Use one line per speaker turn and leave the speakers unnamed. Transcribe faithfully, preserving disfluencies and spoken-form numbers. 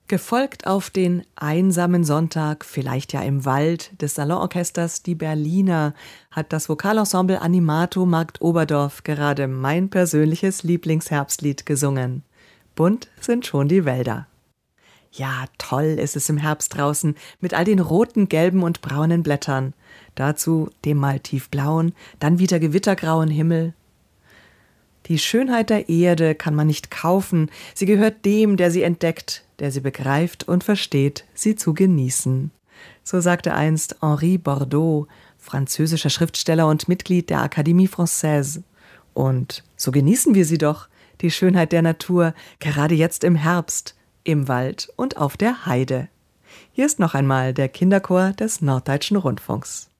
Gefolgt auf den einsamen Sonntag, vielleicht ja im Wald, des Salonorchesters Die Berliner, hat das Vokalensemble Animato Markt Oberdorf gerade mein persönliches Lieblingsherbstlied gesungen. Bunt sind schon die Wälder. Ja, toll ist es im Herbst draußen, mit all den roten, gelben und braunen Blättern. Dazu dem mal tiefblauen, dann wieder gewittergrauen Himmel. Die Schönheit der Erde kann man nicht kaufen, sie gehört dem, der sie entdeckt, der sie begreift und versteht, sie zu genießen. So sagte einst Henri Bordeaux, französischer Schriftsteller und Mitglied der Académie Française. Und so genießen wir sie doch, die Schönheit der Natur, gerade jetzt im Herbst, im Wald und auf der Heide. Hier ist noch einmal der Kinderchor des Norddeutschen Rundfunks.